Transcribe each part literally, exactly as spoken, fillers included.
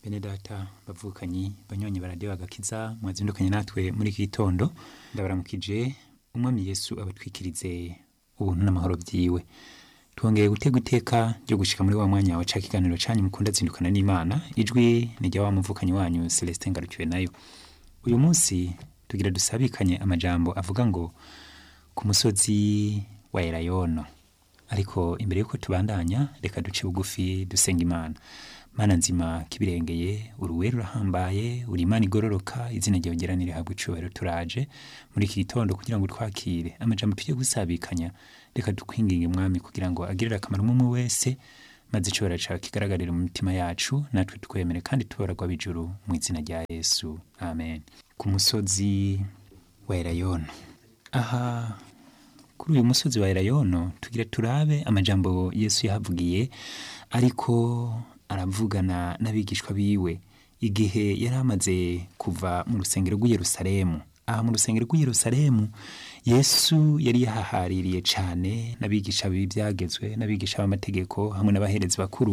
Bene data bavukanyi banywanyi baradiyo agakiza mwazindukanye natwe muri iki gitondo ndabaramukije umwami Yesu abatwikirize ubuntu n'amahoro vyiwe. Twongeye gutega iteka ryo gushika muri wa mwanya wa ca kiganiro canyu mukunda zindukana n'Imana, ijwi ni rya wa muvukanyi wanyu Celestin Ngarukiwe nayo. Uyu munsi tugira dusabikanye amajambo avuga ngo ku musozi wa Elayono. Ariko imbere yuko tubandanya reka duce bugufi dusenga Imana. Mana nzima kibirengeye uruwera urahambaye uri Imana igororoka, izina ryawe geranire habwe icubahiro. Turaje muri iki gitondo kugira ngo twakire amajambo tugiye gusabikanya, reka dukwinginge mwami kugira ngo agirire akamaro umwe wese, maze icubahiro cawe kigaragarire mu mitima yacu, natwe twemere kandi tuboragwa bijuru mu izina rya Yesu, amen. Ku musozi wa Elayono. Aha kuri uyu musozi wa Elayono tugira turabe amajambo Yesu yahavugiye, ariko aravugana n'abigishwa biwe igihe yari amaze kuva mu rusengero rw'i Yerusalemu. Aha mu rusengero rw'i Yerusalemu Yesu yari yahahaririye cane n'abigisha b'ivyagezwe n'abigisha b'amategeko hamwe n'abaherezi bakuru,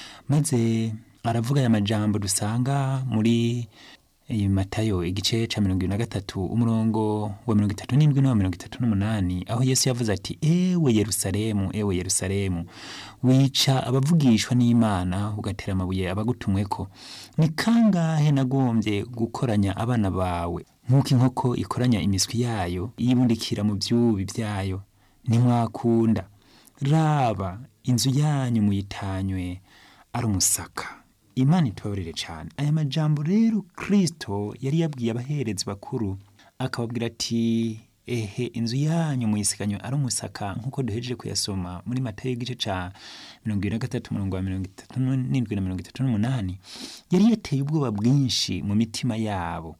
maze aravuga aya majambo dusanga muri Matayo igice ca mirongo ibiri na gatatu umurongo wa mirongo itatu n'indwi n'uwa mirongo itatu n'umunani, aho Yesu yavuze ati ewe Yerusalemu, ewe Yerusalemu, wica abavugishwa n'Imana ugatera amabuye abagutumweko. Ni kangahe nagombye gukoranya abana bawe nk'uko inkoko ikoranya imiswi yayo yibundikira mu vyubi vyayo, ntimwakunda. Raba inzu yanyu muyitanywe ari umusaka. Imana itubabarire cane. Aya majambo rero Kristo yari yabwiye abaherezi bakuru, akababwira ati ehe inzu yanyu muyisikanywe ari umusaka, nk'uko duhejeje kuyasoma muri Matayo igice ca mirongo ibiri na gatatu umurongo wa mirongo itatu n'indwi na mirongo itatu n'umunani. Yari yateye ubwoba bwinshi mu mitima yabo,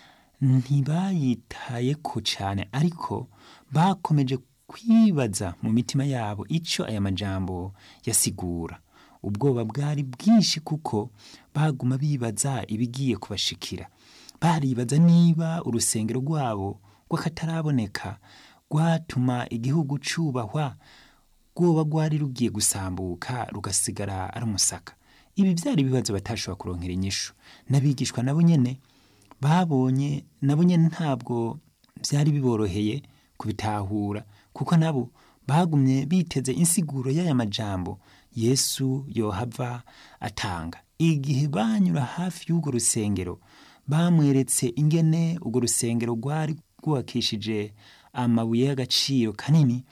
ntibayitayeko cane, ariko bakomeje kwibaza mu mitima yabo ico aya majambo yasigura. Ubwoba bwari bwinshi kuko baguma bibaza ibigiye kubashikira. Baribaza niba urusengero rwabo rw'akataraboneka rwatuma igihugu cubahwa, rwoba rwari rugiye gusambuka rugasigara ari umusaka. Ibi vyari ibibazo batashobora kuronkera inyishu. N'abigishwa nabo nyene babonye, nabo nyene ntabwo vyari biboroheye kubitahura, kuko nabo bagumye biteze insiguro y'aya majambo Yesu yohava atanga. Igihe banyura hafi y'urwo rusengero bamweretse ingene urwo rusengero rwari rwubakishije amabuye y'agaciro kanini,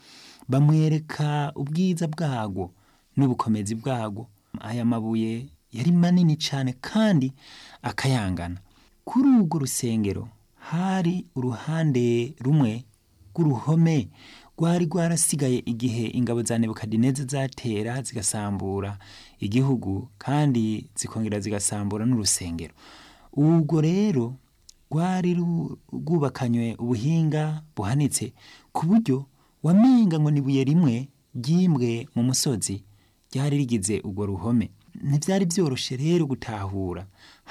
bamwereka ubwiza bwarwo n'ubukomezi bwarwo. Aya mabuye yari manini cane kandi akayangana. Kuri urwo rusengero hari uruhande rumwe rw'uruhome rwari rwarasigaye igihe ingabo za Nebukadineza zatera zigasambura igihugu kandi zikongera zigasambura n'urusengero. Urwo rero rwari rwubakanywe ubuhinga buhanitse, ku buryo wamenga ngo nibuye rimwe ryimbwe mu musozi ryari rigize urwo ruhome. Ntivyari vyoroshe rero gutahura,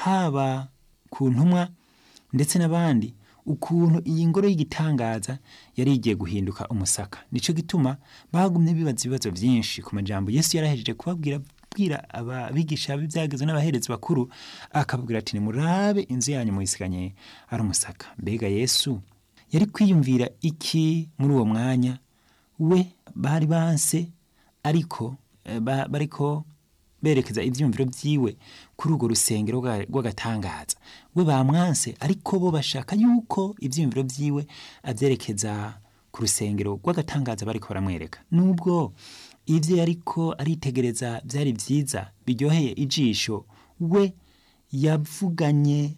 haba ku ntumwa ndetse n'abandi, ukuntu iyi ngoro y'igitangaza yari igiye guhinduka umusaka. Nico gituma bagumye bibaza ibibazo vyinshi ku majambo Yesu yarahejeje kubabwira bwira ababigisha b'ivyagezwe n'abaherezi bakuru, akababwira ati nimurabe inzu yanyu muyisikanye ari umusaka. Mbega Yesu yari kwiyumvira iki muri uwo mwanya? We bari banse, ariko ba, bariko berekeza ivyumviro vyiwe kuri urwo rusengero rw'agatangaza. We bamwanse, ariko bo bashaka yuko ivyumviro vyiwe avyerekeza ku rusengero rw'agatangaza bariko baramwereka. Nubwo ivyo yariko aritegereza vyari vyiza biryoheye ijisho, we yavuganye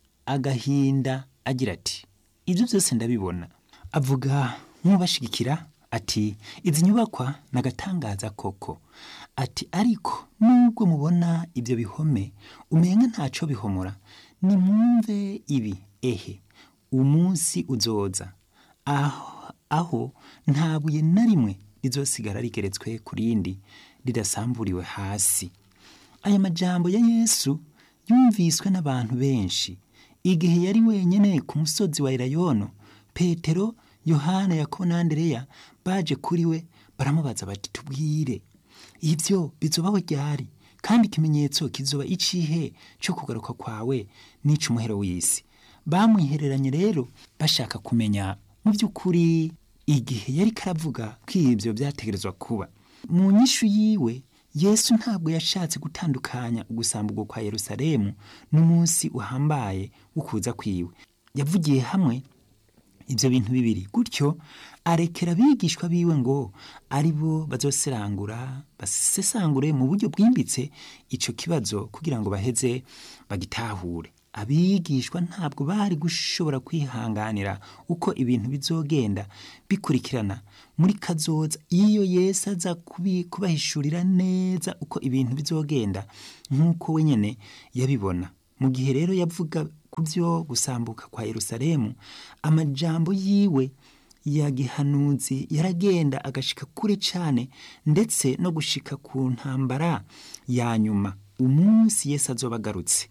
agahinda agira ati ivyo vyose ndabibona. Avuga nk'ubashigikira ati izi nyubakwa n'agatangaza koko. Ati ariko nubwo mubona ivyo bihome umenga ntaco bihomora, nimwumve ibi, ehe umunsi uzoza aho, aho nta buye na rimwe rizosigara rigeretswe ku rindi ridasamburiwe hasi. Aya majambo ya Yesu yumviswe n'abantu benshi igihe yari wenyene ku musozi wa Elayono. Petero, Yohana, Yakobo na Andereya baje kuri we baramubaza bati tubwire ivyo bizobaho ryari kandi ikimenyetso kizoba icihe cyo kugaruka kwawe n'icumuhero w'isi. Bamwihereranye rero bashaka kumenya mu by'ukuri igihe yari karavuga ko ibyo byategerezwa kuba. Mu nyishu yiwe Yesu ntabwo yashatse gutandukanya ugusamburwa kwa Yerusalemu n'umunsi uhambaye wo kuza kwiwe. Yavugiye hamwe ibyo bintu bibiri, gutyo arekera abigishwa biwe ngo ari bo bazoserangura basesangure mu buryo bwimbitse icyo kibazo kugira ngo baheze bagitahure. Abigishwa ntabwo bari gushobora kwihanganira uko ibintu bizogenda bikurikirana muri kazoza iyo Yesu aza kubahishurira neza uko ibintu bizogenda nk'uko we nyene yabibona. Mu gihe rero yavuga ku byo gusambuka kwa Yerusalemu, amajambo yiwe ya gihanuzi yaragenda agashika kure cyane, ndetse no gushika ku ntambara ya nyuma. Umunsi Yesu azoba agarutse,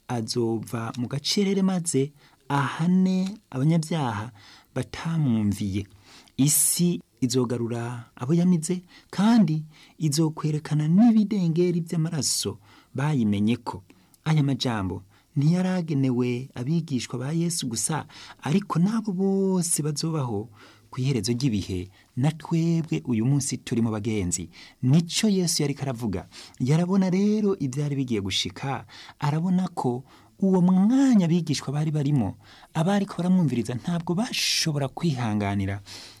azova mu gacerere maze ahane abanyabyaha batamwumviye. Isi izogarura abo yamize, kandi izokwerekana n'ibidengeri by'amaraso bayimenye ko. Aya majambo ntiyaragenewe abigishwa ba Yesu gusa, ariko nabo bose bazobaho ku iherezo ry'ibihe, na twebwe uyu munsi turimo bagenzi. Nico Yesu yari karavuga. Yarabona rero ibyari bigiye gushika, arabona ko uwo mwanya abigishwa bari barimo, abari ko baramwumviriza ntabwo bashobora kwihanganira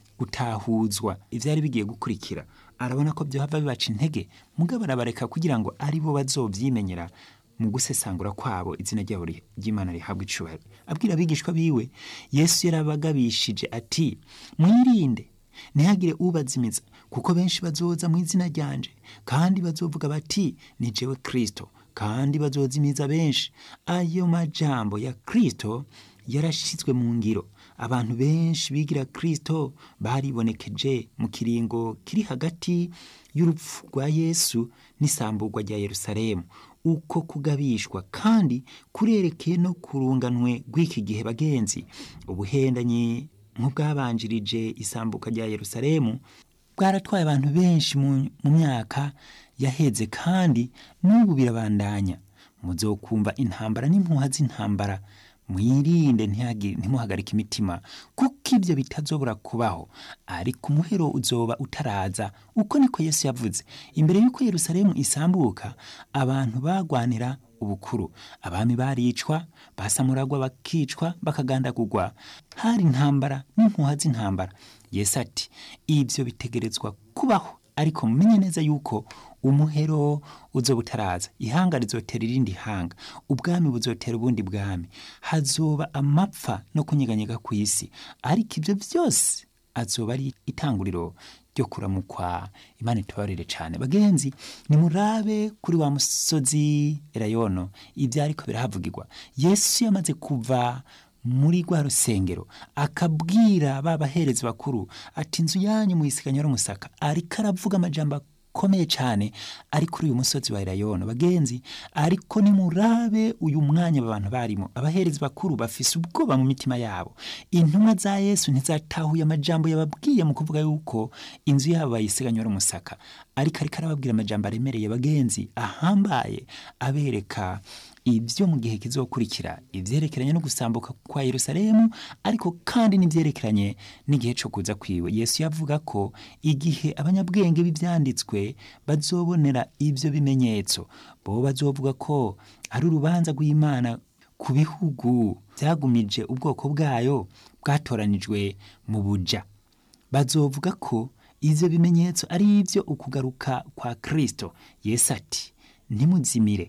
gutahuzwa ibyari bigiye gukurikira. Arabona ko byohava bibaca intege, mugabo arabareka kugira ngo ari bo bazovyimenyera mu gusesangura kwabo izina ryabo ry'Imana rihabwa icubahiro. Abwira abigishwa biwe, Yesu yarabagabishije ati, mwirinde ntihagire ubazimiza, kuko benshi bazoza mu izina ryanje, kandi bazovuga bati ni jewe Kristo, kandi bazozimiza benshi. Ayo majambo ya Kristo yarashizwe mu ngiro. Abantu benshi bigira Kristo baribonekeje mu kiringo kiri hagati y'urupfu rwa Yesu n'isamburwa rya Yerusalemu. Uko kugabishwa kandi kurerekeye no kurunganwe rw'iki gihe bagenzi. Ubuhendanyi nk'ubwabanjirije isambuka rya Yerusalemu bwaratwaye abantu benshi mu myaka yaheze, kandi n'ubu birabandanya. Muzokumva intambara n'impuha z'intambara. Mwirinde ntimuhagarike imitima, kuko ibyo bitazobura kubaho, ariko umuhero uzoba utaraza. Uko niko Yesu yavuze. Imbere y'uko Yerusalemu isambuka, abantu bagwanira ubukuru. Abami baricwa, basamuragwa bakicwa, bakagandagurwa. Hari intambara n'impuha z'intambara. Yesu ati, ibyo bitegerezwa kubaho, ariko mumenye neza yuko umuhero uzoba utaraza. Ihanga rizotera irindi hanga, ubwami buzotera ubundi bwami, hazoba amapfa no kunyeganyega ku isi, ariko ibyo byose azoba ari itanguriro ryo kuramukwa. Imana itubarire cyane bagenzi. Nimurabe kuri wa musozi Elayono ibyo ariko birahavugirwa. Yesu yamaze kuva muri rwa rusengero, akabwira babaherezi bakuru ati, inzu yanyu muyisiganya ari umusaka. Ariko aravuga amajambo akomeye cyane ari kuri uyu musozi wa Elayono bagenzi. Ariko nimurabe uyu mwanya abantu barimo, abaherezi bakuru bafise ubwoba mu mitima yabo. Intumwa za Yesu ntizatahuye amajambo yababwiye mu kuvuga yuko inzu yabo bayisiganya ari umusaka. Ariko ariko arababwira amajambo aremereye bagenzi, ahambaye, abereka ibyo mu gihe kizokurikira, ivyerekeranye no gusambuka kwa Yerusalemu, ariko kandi n'ivyerekeranye n'igihe cyo kuza kwiwe. Yesu yavuga ko igihe abanyabwenge b'ivyanditswe bazobonera ibyo bimenyetso, bo bazovuga ko ari urubanza rw'Imana ku bihugu byagumije ubwoko bwayo bwatoranijwe mu buja. Bazovuga ko ivyo bimenyetso ari ivyo ukugaruka kwa Kristo. Yesu ati, ntimuzimire,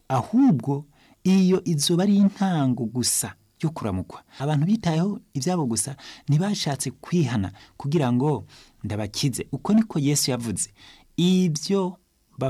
ahubwo iyo izoba ari intango gusa yo kuramukwa. Abantu bitayeho ibyabo gusa, ntibashatse kwihana kugira ngo ndabakize. Uko niko Yesu yavuze. Ibyo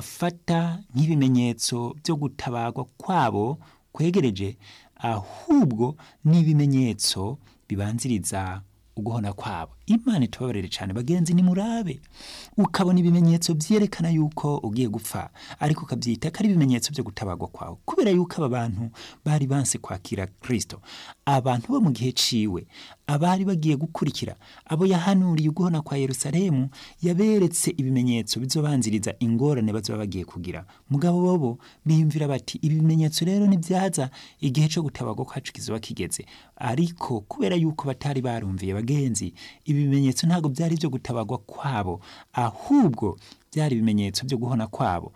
bafata nk'ibimenyetso byo gutabagwa kwabo kwegereje, ahubwo n'ibimenyetso bibanziriza uguhona kwabo. Imana itubabarire cyane bagenzi, ni murabe ukabona ibimenyetso byerekana yuko ugiye gupfa, ariko ukabyita ko ari ibimenyetso byo gutabagwa kwawe, kubera yuko aba bantu bari banse kwakira Kristo. Abantu bo mu gihe ciwe, abari bagiye gukurikira, abo yahanuriye uguhona kwa Yerusalemu, yaberetse ibimenyetso bizobanziriza ingorane bazoba bagiye kugira. Mugabo bobo biyumvira bati ibi bimenyetso rero nibyaza igihe cyo gutabagwa kwacu kizoba kigeze. Ariko kubera yuko batari barumviye bagenzi, ibi bimenyetso ntago byari byo gutabagwa kwabo, ahubwo byari ibimenyetso byo guhona kwabo.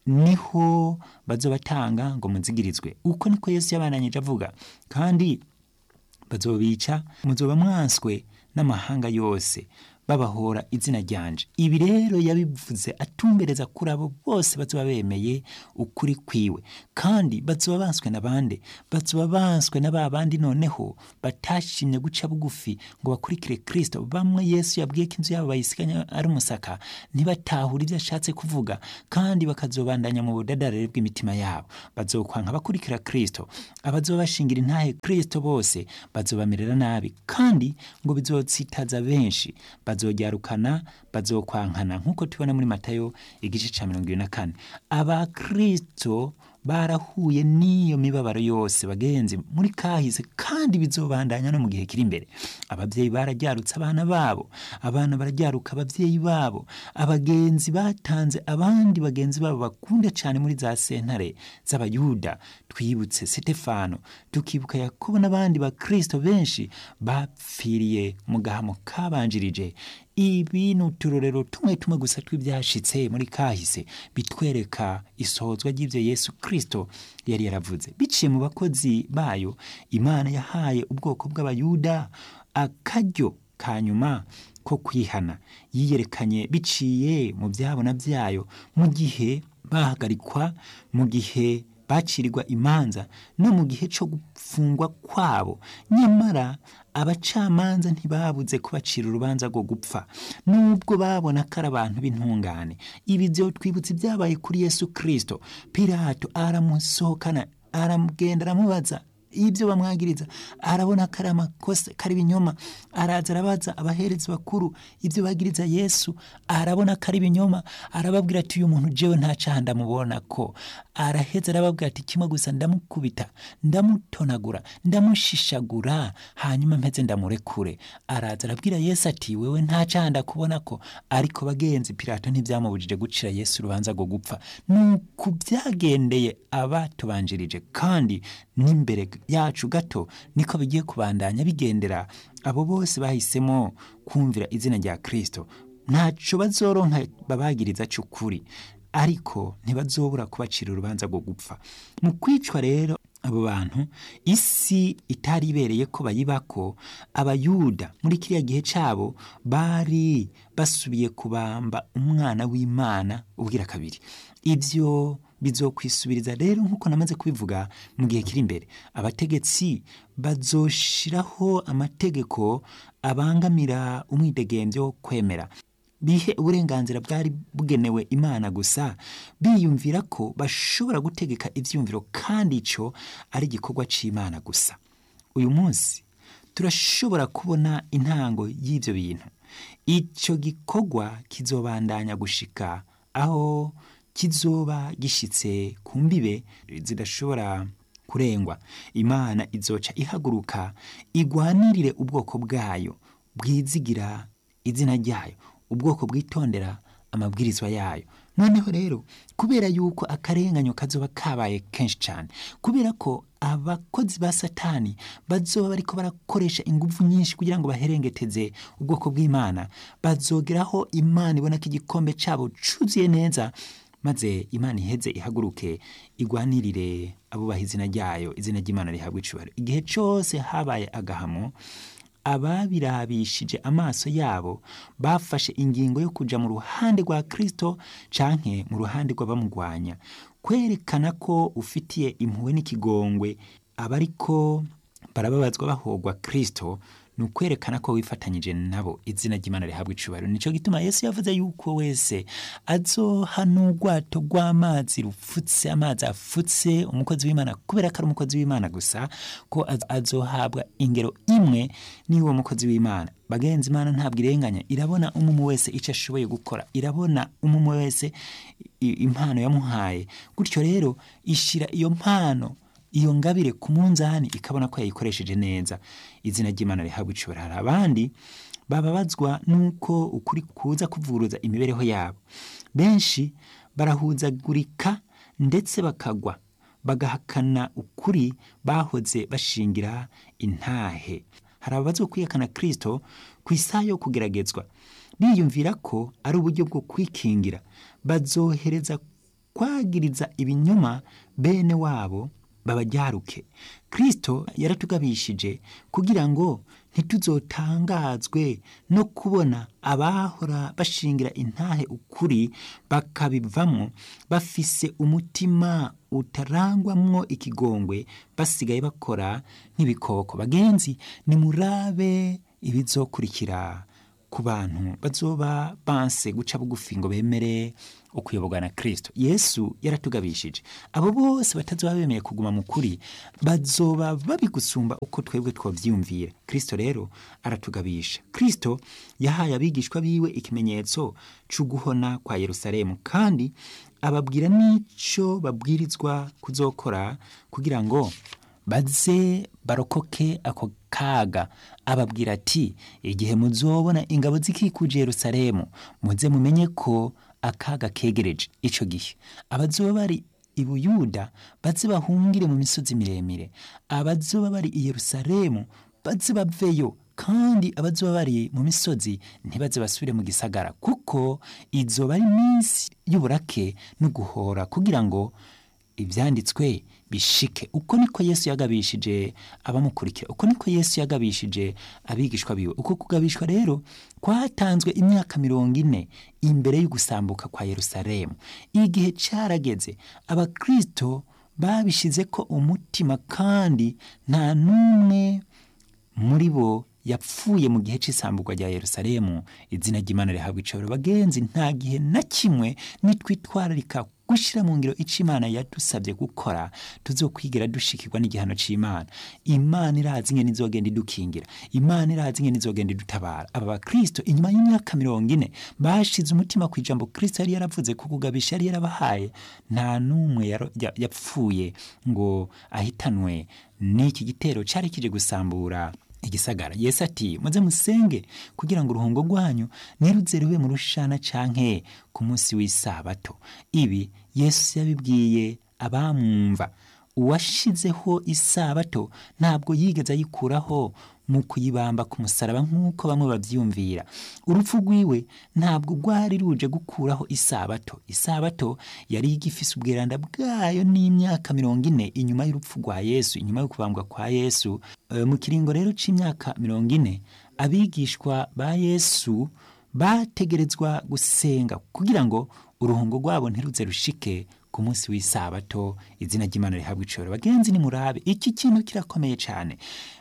Niho bazobatanga ngo muzigirizwe. Uko niko Yesu yabananyije avuga, kandi bazobica, muzoba mwanswe n'amahanga yose babahora izina ryanje. Ibi rero yabivuze atumbereza kuri abo bose bazoba bemeye ukuri kwiwe, kandi bazoba banswe n'abande, bazoba banswe n'aba bandi noneho batashimye guca bugufi ngo bakurikire Kristo. Bamwe Yesu yabwiye ko inzu yabo bayisiganya ari umusaka, ntibatahura ibyo ashatse kuvuga, kandi bakazobandanya mu budadarire bw'imitima yabo. Bazokwanka bakurikira Kristo, abazoba bashingira intahe Kristo bose bazobamerera nabi, kandi ngo bizotsitaza benshi. Bazogyarukana, bazokwankana, nk'uko tubona muri Matayo igice ca mirongo ibiri na kane. Abakristo barahuye n'iyo mibabaro yose bagenzi muri kahise, kandi bizobandanya no mu gihe kiri imbere. Ababyeyi bararyarutse abana babo, abana bararyaruka ababyeyi babo, abagenzi batanze abandi bagenzi babo bakunda cyane muri za sentare z'Abayuda. Twibutse Stefano, tukibuka Yakobo n'abandi bakristo benshi bapfiriye mu gahamo kabanjirije. Ibi ni uturorero tumwe tumwe gusa tw'ibyashitse muri kahise, bitwereka isohozwa ry'ibyo Yesu Kristo yari yaravuze. Biciye mu bakozi bayo, Imana yahaye ubwoko bw'Abayuda akaryo ka nyuma ko kwihana. Yiyerekanye biciye mu byabona byayo mu gihe bahagarikwa, mu gihe bacirirwa imanza, no mu gihe cyo gufungwa kwabo. Nyamara abacamanza ntibabuze kubacira urubanza rwo gupfa, nubwo babona ko ari abantu b'intungane. Ibi byo twibutse byabaye kuri Yesu Kristo. Pilato aramusohokana, aramugenda aramubaza ibyo bamwagiriza, arabona ko ari amakosa, kari ibinyoma. Araza arabaza abaherezi bakuru ibyo bagiriza Yesu, arabona ko ari ibinyoma. Arababwira ati uyu muntu jewe nta cyaha ndamubona ko. Araheza arababwira ati kimwe gusa, ndamukubita, ndamutonagura, ndamushishagura, hanyuma mpeze ndamurekure. Araza arabwira Yesu ati wewe nta cyaha ndakubona ko. Ariko bagenzi, Pilato ntibyamubujije gucira Yesu urubanza rwo gupfa. Nuko byagendeye abatubanjirije, kandi n'imbere yacu gato niko bigiye kubandanya bigendera abo bose bahisemo kumvira izina rya Kristo. Ntaco bazoronka babagiriza cy'ukuri, ariko ntibazobura kubacira urubanza rwo gupfa. Mu kwicwa rero abo bantu, isi itari ibereye ko bayibako. Abayuda muri kiriya gihe cabo bari basubiye kubamba umwana w'Imana ubwira kabiri. Ibyo bizokwisubiriza rero nk'uko namaze kubivuga mu gihe kiri imbere. Abategetsi bazoshiraho amategeko abangamira umwidegembyo wo kwemera, bihe uburenganzira bwari bugenewe Imana gusa, biyumvira ko bashobora gutegeka ivyumviro, kandi ico ari igikorwa c'Imana gusa. Uyu munsi turashobora kubona intango y'ivyo bintu. Ico gikorwa kizobandanya gushika aho kizoba gishitse ku mbibe zidashobora kurengwa. Imana izoca ihaguruka igwanirire ubwoko bwayo bwizigira izina ryayo, ubwoko bwitondera amabwirizwa yayo. Noneho rero, kubera yuko akarenganyo kazoba kabaye kenshi cyane, kubera ko abakozi ba Satani bazoba bariko barakoresha ingufu nyinshi kugira ngo baherengeteze ubwoko bw'Imana, bazogeraho Imana ibona ko igikombe cabo cuzuye neza, maze Imana iheze ihaguruke igwanirire abubaha izina ryayo, izina ry'Imana rihabwa icubahiro. Igihe cyose habaye agahamo, ababirabishije amaso yabo bafashe ingingo yo kuja mu ruhande rwa Kristo canke mu ruhande rw'abamugwanya, kwerekana ko ufitiye impuhwe n'ikigongwe abariko barababazwa bahogwa Kristo ni ukwerekana ko wifatanyije nabo. Izina ry'Imana rihabwa icubahiro. Nico gituma Yesu yavuze yuko wese azoha n'urwato rw'amazi rufutse, amazi afutse umukozi w'Imana, kubera ko ari umukozi w'Imana gusa, ko azohabwa ingero imwe n'uwo mukozi w'Imana. Bagenzi, Imana ntabwo irenganya, irabona umumu wese icyo ashoboye gukora, irabona umumu wese impano yamuhaye. Gutyo rero ishira iyo mpano, iyo ngabire ku munzani, ikabona ko yayikoresheje neza. Izina ry'Imana rihabwa icubahiro. Hari abandi bababazwa nuko ukuri kuza kuvuruza imibereho yabo. Benshi barahuzagurika ndetse bakagwa, bagahakana ukuri bahoze bashingira intahe. Hari ababazwa kwihakana Kristo ku isaha yo kugeragezwa, biyumvira ko ari uburyo bwo kwikingira. Bazohereza kwagiriza ibinyoma bene wabo babajyaruke. Kristo yaratugabishije kugira ngo ntituzotangazwe no kubona abahora bashingira intahe ukuri bakabivamo bafise umutima utarangwamwo ikigongwe, basigaye bakora nk'ibikoko. Bagenzi, nimurabe ibizokurikira ku bantu bazoba banse guca bugufi ngo bemere ukuyoborwa na Kristo. Yesu yaratugabishije abo bose batazoba bemeye kuguma mu kuri bazoba babigusumba uko twebwe twovyiyumvira. Kristo rero aratugabisha. Kristo yahaye abigishwa biwe ikimenyetso c'uguhona kwa Yerusalemu, kandi ababwira n'ico babwirizwa kuzokora kugira ngo baze barokoke ako kaga. Ababwira ati, igihe muzobona ingabo zikikuje Yerusalemu, muze mumenye ko akaga kegereje. Ico gihe abazoba bari i Buyuda baze bahungire mu misozi miremire, abazoba bari i Yerusalemu baze baveyo, kandi abazoba bari mu misozi ntibaze basubire mu gisagara, kuko izoba ari iminsi y'uburake no guhora, kugira ngo ivyanditswe bishike. Uko niko Yesu yagabishije abamukurikira, uko niko Yesu yagabishije abigishwa biwe. Uko kugabishwa rero kwatanzwe imyaka mirongo ine imbere y'ugusambuka kwa Yerusalemu. Igihe carageze, abakristo babishize ko umutima, kandi nta numwe muri bo yapfuye mu gihe cy'isamburwa rya Yerusalemu. Izina ry'Imana rihabwa icubahiro. Bagenzi, nta gihe na kimwe nitwitwararika gushira mu ngiro ico Imana yadusabye gukora tuzokwigera dushikirwa n'igihano c'Imana. Imana irazi ingene izogenda idukingira, Imana irazi ingene izogenda idutabara. Aba bakristo inyuma y'imyaka mirongo ine bashize umutima ku ijambo Kristo yari yaravuze, ku kugabisha yari yarabahaye. Nta numwe yapfuye ngo ahitanwe n'iki gitero cari kije gusambura igisagara. Yesu ati, muze musenge kugira ngo uruhungo rwanyu ntiruze rube mu rushana canke ku munsi w'isabato. Ibi Yesu yabibwiye abamwumva. Uwashizeho isabato ntabwo yigeze ayikuraho mu kuyibamba ku musaraba nk'uko bamwe bavyumvira. Urupfu rwiwe ntabwo rwari ruje gukuraho isabato. Isabato yari igifise ubweranda bwayo n'imyaka mirongo ine inyuma y'urupfu rwa Yesu, inyuma yo kubambwa kwa Yesu. E, mu kiringo rero c'imyaka mirongo ine abigishwa ba Yesu bategerezwa gusenga kugira ngo uruhungo rwabo ntiruze rushike ku munsi w'isabato. Izina ry'Imana rihabwa icubahiro. Bagenzi, nimurabe iki kintu kirakomeye cyane.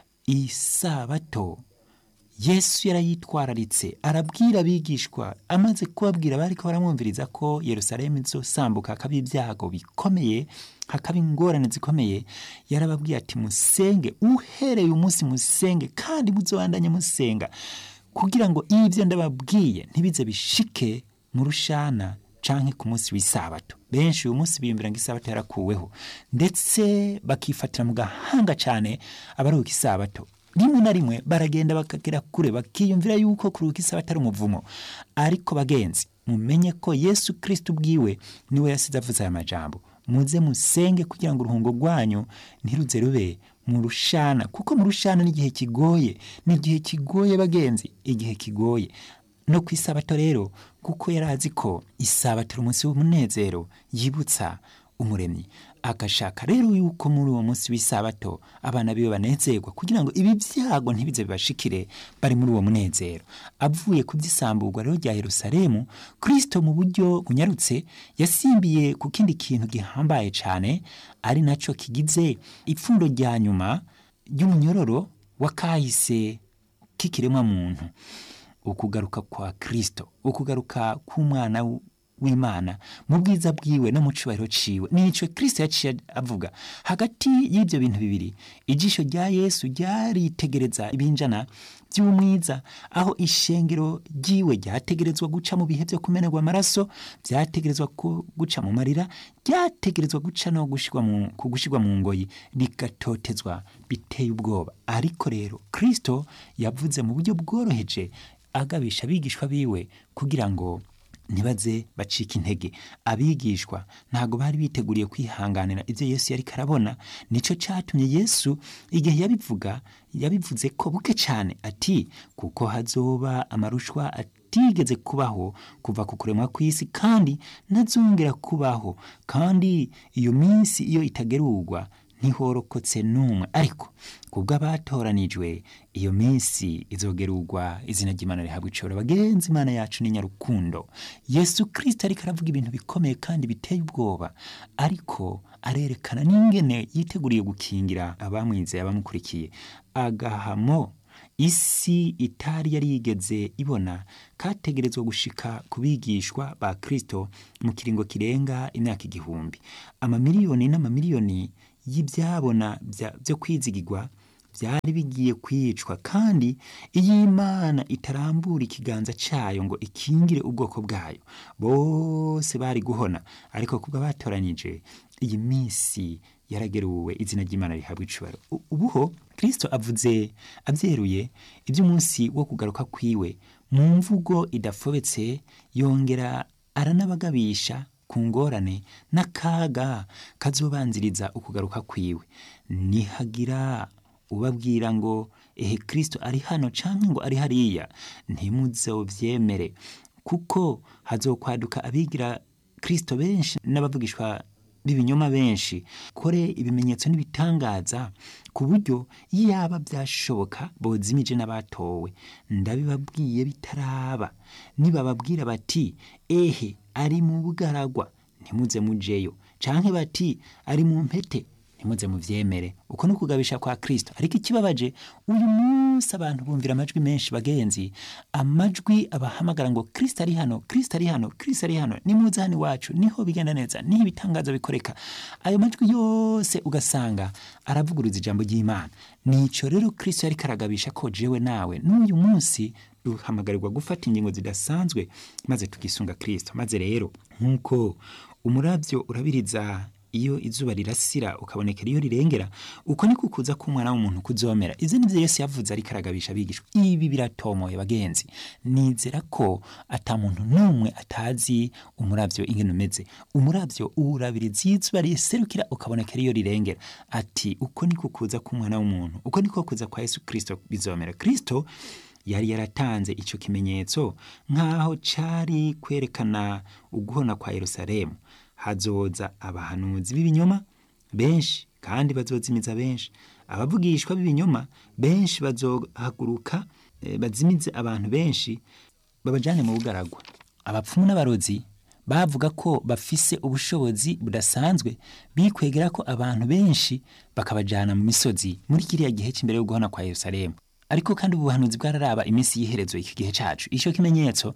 Isabato Yesu yarayitwararitse, arabwira abigishwa, amaze kubabwira bariko baramwumviriza ko Yerusalemu izosambuka, hakaba ibyago bikomeye, hakaba ingorane zikomeye. Yarababwiye ati, musenge, uhereye umunsi musenge, kandi muzobandanye musenga, kugira ngo ivyo ndababwiye ntibize bishike mu rushana canke ku munsi w'isabato. Benshi uyu munsi biyumvira ngo isabato yarakuweho, ndetse bakifatira mu gahanga cane abaruhuka isabato. Rimwe na rimwe baragenda bakagera kure, bakiyumvira yuko kuruhuka isabato ari umuvumo. Ariko bagenzi, mumenye ko Yesu Kristo ubwiwe niwe yasize avuze aya majambo, muze musenge kugira ngo uruhungo rwanyu ntiruze rube mu rushana, kuko mu rushana n'igihe kigoye, n'igihe kigoye bagenzi, igihe kigoye. No ku isabato rero, kuko yarazi ko isabato ari umunsi w'umunezero yibutsa umuremyi, agashaka rero yuko muri uwo munsi w'isabato abana biwe banezerwa, kugira ngo ibi byago ntibize bibashikire bari muri uwo munezero. Avuye ku by'isamburwa rero rya Yerusalemu, Kristo mu buryo bunyarutse yasimbiye ku kindi kintu gihambaye cyane, ari naco kigize ipfundo rya nyuma ry'umunyororo wa kahise k'ikiremwa muntu, ukugaruka kwa Kristo, ukugaruka k'umwana w'Imana mu bwiza bwiwe no mu cubahiro ciwe. Nico Kristo yaciye avuga. Hagati y'ibyo bintu bibiri, ijisho rya Yesu ryaritegereza ibinjana by'umwiza, aho ishengero ryiwe ryategerezwa guca mu bihe byo kumenerwa amaraso, byategerezwa guca mu marira, ryategerezwa guca no gushirwa mu kugushirwa mu ngoyi, rigatotezwa biteye ubwoba. Ariko rero Kristo yavuze mu buryo bworoheje, agabisha abigishwa biwe kugira ngo ntibaze bacika intege. Abigishwa ntago bari biteguriye kwihanganira ibyo Yesu yari karabona. Nico catumye Yesu igihe yabivuga yabivuze ko buke cyane, ati kuko hazoba amarushwa atigeze kubaho kuva ku kuremwa kw'isi, kandi ntazongera kubaho, kandi iyo minsi iyo itagerurwa ntihorokotse n'umwe. Ariko kubwo abatoranijwe iyo minsi izogerurwa, izina ry'Imana rihabwa icubahiro. Bagenzi, Imana yacu ni nyarukundo. Yesu Kristo ariko aravuga ibintu bikomeye kandi biteye ubwoba, ariko arerekana n'ingene yiteguriye gukingira abamwizeye, abamukurikiye. Agahamo isi itari yari yigeze ibona kategerezwa gushika kubigishwa ba Kristo mu kiringo kirenga imyaka igihumbi. Amamiliyoni n'amamiliyoni y'ibyabona byo kwizigirwa byari bigiye kwicwa, kandi iyo Imana itarambura ikiganza cyayo ngo ikingire ubwoko bwayo, bose bari guhona. Ariko kubwo abatoranyije, iyi minsi yarageruwe, izina ry'Imana rihabwa icubahiro. Ubuho Kristo avuze abyeruye iby'umunsi wo kugaruka kwiwe mu mvugo idafobetse, yongera aranabagabisha ku ngorane n'akaga kazobanziriza ukugaruka kwiwe. Nihagira ubabwira ngo ehe Kristo ari hano canke ngo ari hariya, ntimuzovyemere, kuko hazokwaduka abigira Kristo benshi n'abavugishwa b'ibinyoma benshi, kore ibimenyetso n'ibitangaza ku buryo yaba byashoboka bozimije n'abatowe. Ndabibabwiye bitaraba. Nibababwira bati ehe ari mu bugaragwa, ntimuze mujeyo, canke bati ari mu mpete, ntimuze muvyemere. Uko no kugabisha kwa Kristo. Ariko ikibabaje, uyu munsi abantu bumvira amajwi menshi bagenzi, amajwi abahamagara ngo Kristo ari hano, Kristo ari hano, Kristo ari hano, nimuze hano iwacu niho bigenda neza, niho ibitangaza bikoreka. Ayo majwi yose ugasanga aravuguruza ijambo ry'Imana. Nico rero Kristo yari karagabisha ko jewe nawe n'uyu munsi duhamagarirwa gufata ingingo zidasanzwe maze tugisunga Kristo. Maze rero nkuko umuravyo urabiriza iyo izuba rirasira ukabonekera iyo rirengera, uko niko kuza k'umwana w'umuntu kuzomera. Izi nivyo Yesu yavuze ariko aragabisha abigishwa. Ibi biratomoye bagenzi. Nizera ko ata muntu n'umwe atazi umuravyo ingene umeze. Umuravyo urabiriza izuba riserukira ukabonekera iyo rirengera. Ati uko niko kuza k'umwana w'umuntu, uko niko kuza kwa Yesu Kristo bizomera. Kristo yari yaratanze ico kimenyetso nk'aho cari kwerekana uguhona kwa Yerusalemu. Hazoza abahanuzi b'ibinyoma benshi, kandi bazozimiza benshi. Abavugishwa b'ibinyoma benshi bazohaguruka, e, bazimize abantu benshi, babajane mu bugaragwa. Abapfumu n'abarozi bavuga ko bafise ubushobozi budasanzwe, bikwegera ko abantu benshi bakabajana mu misozi muri kiriya gihe cy'imbere yo guhona kwa Yerusalemu. Ariko kandi ubuhanuzi bwararaba iminsi y'iherezo iki gihe cacu. Ico kimenyetso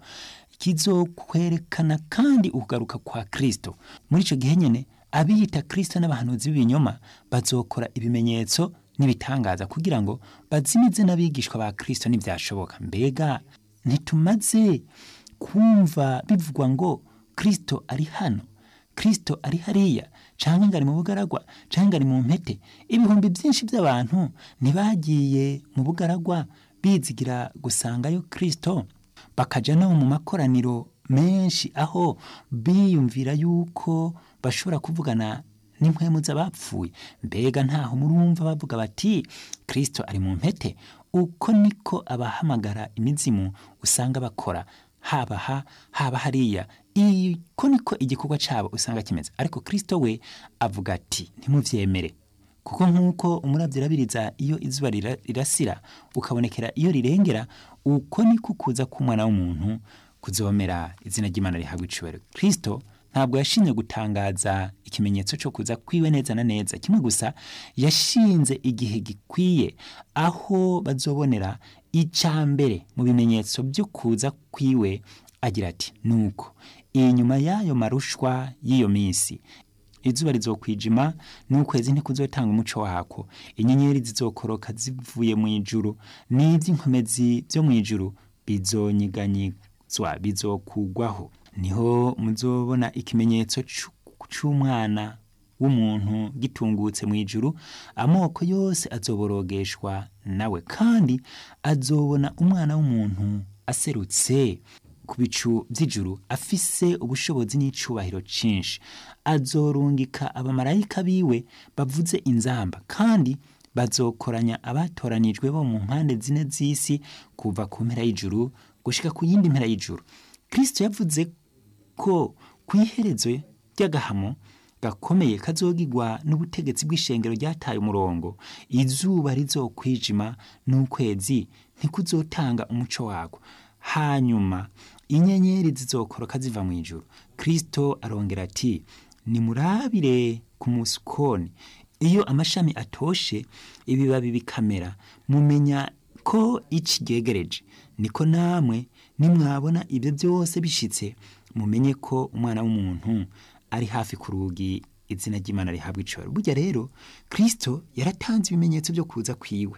kizokwerekana kandi ukugaruka kwa Kristo. Muri ico gihe nyene abiyita Kristo n'abahanuzi b'ibinyoma bazokora ibimenyetso n'ibitangaza kugira ngo bazimize n'abigishwa ba Kristo n'ivyashoboka. Mbega ntitumaze kumva bivugwa ngo Kristo ari hano, Kristo ari hariya, canke ngari mu bugaragwa, canke ngari mu mpete? Ibihumbi byinshi by'abantu ntibagiye mu bugaragwa bizigira gusangayo Kristo, bakaja no mu makoraniro menshi aho biyumvira yuko bashobora kuvugana n'impwemu z'abapfuye. Mbega ntaho murumva bavuga bati Kristo ari mu mpete? Uko niko abahamagara imizimu usanga bakora, haba ha haba hariya. Iko niko igikorwa cabo usanga kimeze. Ariko Kristo we avuga ati ntimuvyemere, kuko nk'uko umuravyo urabiriza iyo izuba rirasira ukabonekera iyo rirengera, uko niko kuza k'umwana w'umuntu kuzomera. Izina ry'Imana rihabwa icubahiro. Kristo ntabwo yashimye gutangaza ikimenyetso cyo kuza kwiwe neza na neza, kimwe gusa yashinze igihe gikwiye aho bazobonera icya mbere mu bimenyetso byo kuza kwiwe, agira ati nuko inyuma y'ayo marushwa y'iyo minsi izuba rizokwijima n'ukwezi ntikuzotanga umuco wako, inyenyeri zizokoroka zivuye mu ijuru, n'iby'inkomezi byo mu ijuru bizonyiganyizwa, bizokugwaho. Niho muzobona ikimenyetso cy'umwana w'umuntu gitungutse mu ijuru, amoko yose azoborogeshwa nawe, kandi azobona umwana w'umuntu aserutse ku bicu by'ijuru afise ubushobozi n'icubahiro cinshi. Azorungika abamarayika biwe bavuze inzamba, kandi bazokoranya abatoranijwe bo mu mpande zine z'isi kuva ku mpera y'ijuru gushika ku yindi mpera y'ijuru. Kristo yavuze ko kw'iherezo ry'agahamo gakomeye kazogigwa n'ubutegetsi bw'ishengero ryataye umurongo, izuba rizokwijima n'ukwezi ntikuzotanga umuco wako, hanyuma inyenyeri zizokoroka ziva mu ijuru. Kristo arongera ati, nimurabire ku musukoni, iyo amashami atoshe ibibabi bikamera, mumenya ko ici ryegereje. Niko namwe nimwabona ibyo byose bishitse, mumenye ko umwana w'umuntu ari hafi ku rugi, izina ry'Imana rihabwa icubahiro. Burya rero Kristo yaratanze ibimenyetso byo kuza kwiwe,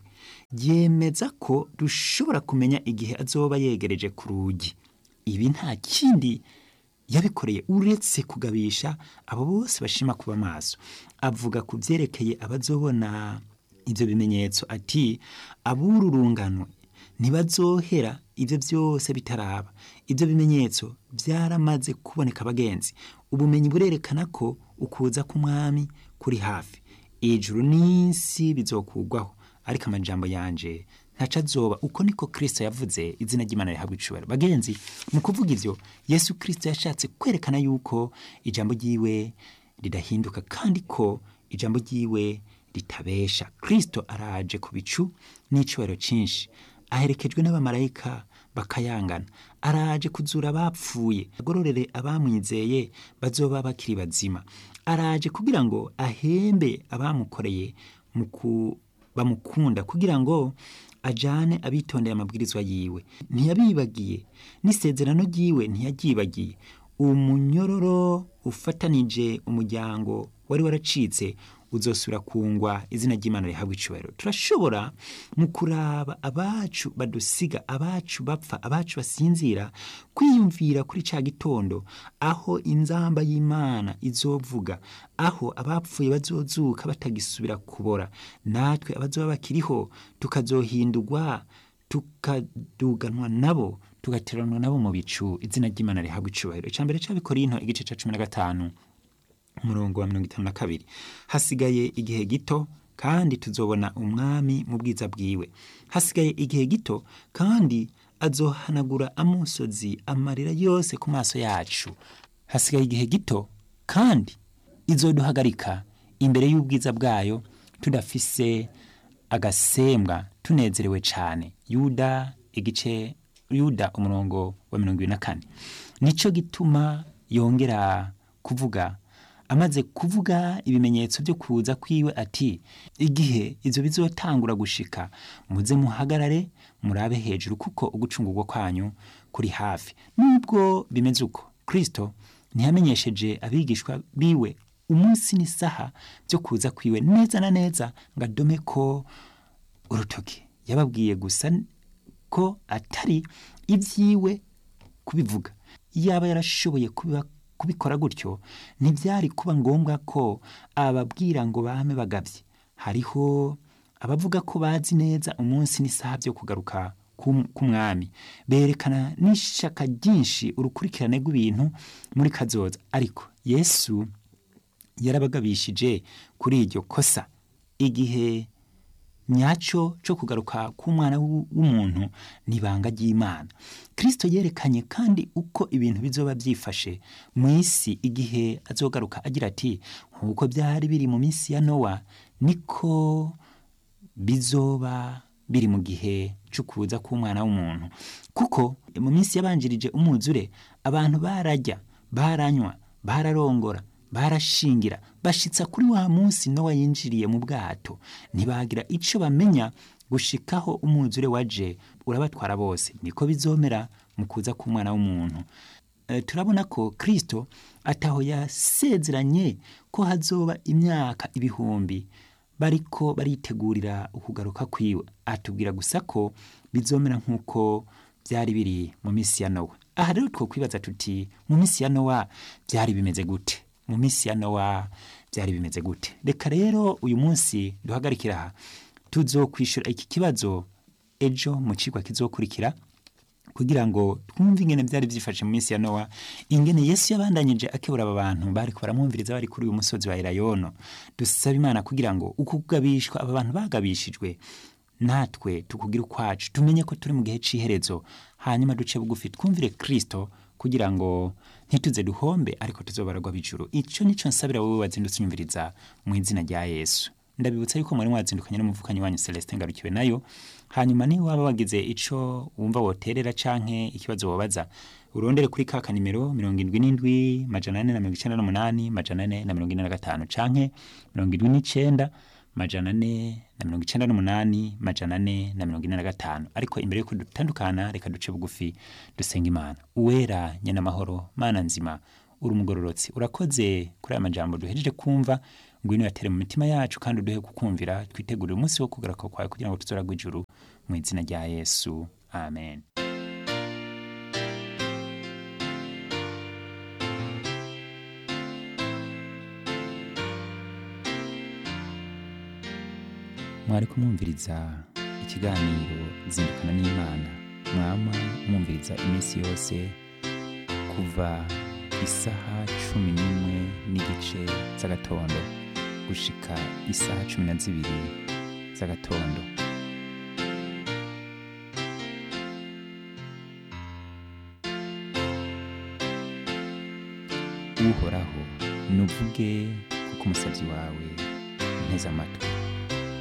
yemeza ko dushobora kumenya igihe azoba yegereje ku rugi. Ibi nta kindi yabikoreye uretse kugabisha abo bose bashima kuba maso. Avuga ku byerekeye abazobona ibyo bimenyetso ati, abururunganwe ntibazohera ibyo byose bitaraba. Ibyo bimenyetso byaramaze kuboneka bagenzi. Ubumenyi burerekana ko ukuza k'umwami kuri hafi. Ijuru n'isi bizokugwaho, ariko amajambo yanje ntaca azoba. Uko niko Kristo yavuze, izina ry'Imana rihabwa icubahiro. Bagenzi, mu kuvuga ivyo, Yesu Kristo yashatse kwerekana yuko ijambo ryiwe ridahinduka, kandi ko ijambo ryiwe ritabesha. Kristo araje ku bicu n'icubahiro cinshi, aherekejwe n'abamarayika bakayangana. Araje kuzura abapfuye, agororere abamwizeye bazoba bakiri bazima. Araje kugira ngo ahembe abamukoreye muku bamukunda, kugira ngo ajane abitondeye amabwirizwa yiwe. Ntiyabibagiye n'isezerano ryiwe, ntiyaryibagiye. Umunyororo ufatanije umuryango wari waracitse uzosubira kungwa, izina ry'Imana rihabwa icubahiro. Turashobora mu kuraba abacu badusiga, abacu bapfa, abacu basinzira, kwiyumvira kuri ca gitondo aho inzamba y'Imana izovuga, aho abapfuye bazozuka batagisubira kubora. Natwe abazoba bakiriho tukazohindurwa, tukaduganwa nabo, tugateranwa nabo mu bicu, izina ry'Imana rihabwa icubahiro. Icambere c'Abikorinto igice ca cumi na gatanu umurongo wa mirongo itanu na kabiri. Hasigaye igihe gito kandi tuzobona umwami mu bwiza bwiwe. Hasigaye igihe gito kandi azohanagura amusozi amarira yose ku maso yacu. Hasigaye igihe gito kandi izoduhagarika imbere y'ubwiza bwayo, tudafise agasembwa, tunezerewe cane. Yuda igice Yuda umurongo wa mirongo ibiri na kane. Nico gituma yongera kuvuga, amaze kuvuga ibimenyetso byo kuza kwiwe ati, igihe izo bizotangura gushika, muze muhagarare murabe hejuru, kuko ugucungurwa kwanyu kuri hafi. Nubwo bimeze uko, Kristo ntiyamenyesheje abigishwa biwe umunsi n'isaha byo kuza kwiwe neza na neza ngo adome ko urutoki. Yababwiye gusa ko atari ibyiwe kubivuga. Yaba yarashoboye kubiba kubikora gutyo, ntibyari kuba ngombwa ko ababwira ngo bame bagavye. Hariho abavuga ko bazi neza umunsi n'isaha byo kugaruka k'umwami, berekana n'ishaka ryinshi urukurikirane rw'ibintu muri kazoza, ariko Yesu yarabagabishije kuri iryo kosa. Igihe nyaco cyo kugaruka k'umwana w'umuntu nibanga ry'Imana. Kristo yerekanye kandi uko ibintu bizoba byifashe mu isi igihe azogaruka, agira ati, nk'uko byari biri mu minsi ya Nowa, niko bizoba biri mu gihe cyo kuza k'umwana w'umuntu. Kuko mu minsi yabanjirije umwuzure, abantu barajya, baranywa, bararongora, barashingira, bashitsa kuri wa munsi Nowa yinjiriye mu bwato, ntibagira ico bamenya gushikaho umwuzure waje urabatwara bose. Niko bizomera mu kuza k'Umwana w'umuntu. E, turabona ko Kristo ataho yasezeranye ko hazoba imyaka ibihumbi bariko baritegurira ukugaruka kwiwe. Atubwira gusa ko bizomera nk'uko byari biri mu minsi ya Nowa. Aha rero two kwibaza tuti mu minsi ya Nowa byari bimeze gute? Mu minsi ya Nowa byari bimeze gute? Reka rero uyu munsi duhagarikira aha, tuzokwishura iki kibazo ejo mu cigwa kizokurikira, kugira ngo twumve ingene byari byifashe mu minsi ya Nowa, ingene Yesu yabandanyije akebura aba bantu bariko baramwumviriza bari kuri uyu musozi wa Elayono. Dusaba Imana kugira ngo uko kugabishwa aba bantu bagabishijwe, natwe tukugira ukwacu, tumenye ko turi mu gihe c'iherezo, hanyuma duce bugufi twumvire Kristo kugira ngo ntituze duhombe, ariko tuzobaragwa bijuru. Ico nico nsabira wowe wazindutse unyumviriza mu izina rya Yesu. Ndabibutsa yuko mwari mwazindukanye n'umuvukanyi wanyu Celestin Ngarukiwe nayo. Hanyuma ni waba wagize ico wumva woterera canke ikibazo wobaza, urondere kuri ka kanimero mirongo indwi n'indwi majana ane na mirongo icenda n'umunani majana ane na mirongo ine na gatanu canke mirongo indwi n'icenda majana ane na mirongo icenda n'umunani majana ane na mirongo ine na gatanu. Ariko imbere yuko dutandukana, reka duce bugufi dusenga Imana. Uwera nyene amahoro, Mana nzima, uri umugororotsi, urakoze kuri aya majambo duhejeje kumva. Ngwino yatere mu mitima yacu kandi uduhe kukumvira, twitegurire umunsi wo kugaruka kwawe kugira ngo tuzoragwe ijuru mu izina rya Yesu, amen. Mwari kumwumviriza ikiganiro Zindukana n'Imana, mwama mwumviriza iminsi yose kuva isaha cumi n'imwe n'igice z'agatondo gushika isaha cumi na zibiri z'agatondo. Uhoraho nuvuge kuko umusavyi wawe nteze amatwi.